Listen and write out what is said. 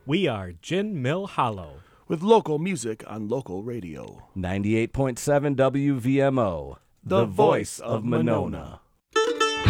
We are Gin Mill Hollow. With local music on local radio. 98.7 WVMO, the voice of Monona.